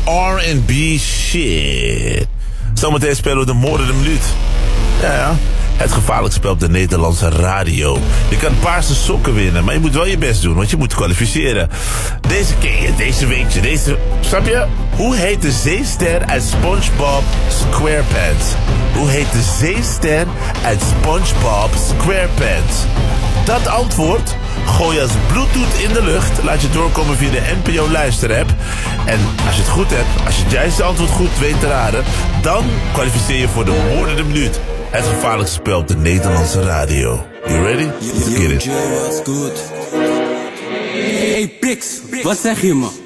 R&B shit. Zometeen spelen we de moordende minuut. Ja. Het gevaarlijk spel op de Nederlandse radio. Je kan paarse sokken winnen, maar je moet wel je best doen, want je moet kwalificeren. Deze ken je, deze weet je, deze... Snap je? Hoe heet de zeester uit SpongeBob SquarePants? Hoe heet de zeester uit SpongeBob SquarePants? Dat antwoord gooi je als Bluetooth in de lucht. Laat je doorkomen via de NPO luisterapp. En als je het goed hebt, als je het juiste antwoord goed weet te raden, dan kwalificeer je voor de moordende minuut. Het gevaarlijkste spel op de Nederlandse radio. You ready? Let's get it. Hey Pix, wat zeg je, man?